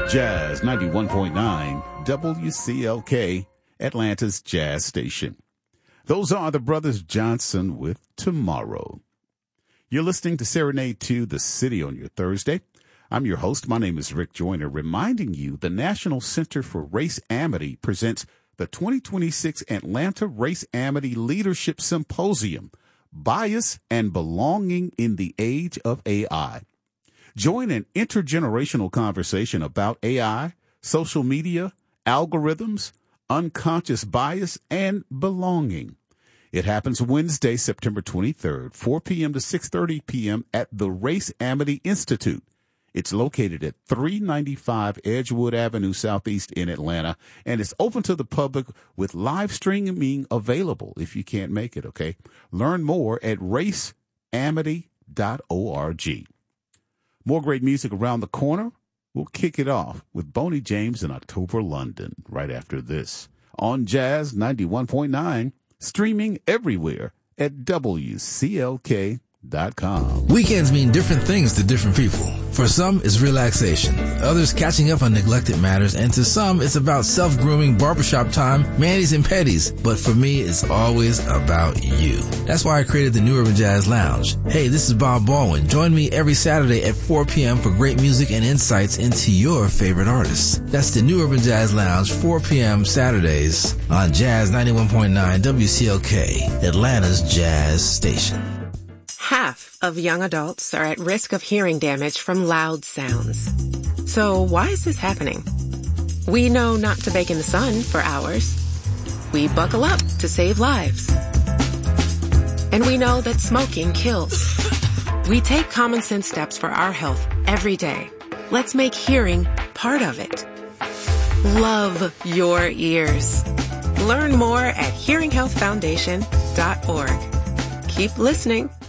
Jazz 91.9 WCLK, Atlanta's Jazz Station. Those are the Brothers Johnson with Tomorrow. You're listening to Serenade to the City on your Thursday. I'm your host. My name is Rick Joyner, reminding you the National Center for Race Amity presents the 2026 Atlanta Race Amity Leadership Symposium, Bias and Belonging in the Age of AI. Join an intergenerational conversation about AI, social media, algorithms, unconscious bias, and belonging. It happens Wednesday, September 23rd, 4 p.m. to 6:30 p.m. at the Race Amity Institute. It's located at 395 Edgewood Avenue Southeast in Atlanta, and it's open to the public with live streaming available if you can't make it, okay? Learn more at raceamity.org. More great music around the corner. We'll kick it off with Boney James and October London right after this on Jazz 91.9, streaming everywhere at WCLK.com. Weekends mean different things to different people. For some, it's relaxation. Others, catching up on neglected matters. And to some, it's about self-grooming, barbershop time, manis and petties. But for me, it's always about you. That's why I created the New Urban Jazz Lounge. Hey, this is Bob Baldwin. Join me every Saturday at 4 p.m. for great music and insights into your favorite artists. That's the New Urban Jazz Lounge, 4 p.m. Saturdays on Jazz 91.9 WCLK, Atlanta's Jazz Station. Half of young adults are at risk of hearing damage from loud sounds. So why is this happening? We know not to bake in the sun for hours. We buckle up to save lives. And we know that smoking kills. We take common sense steps for our health every day. Let's make hearing part of it. Love your ears. Learn more at hearinghealthfoundation.org. Keep listening.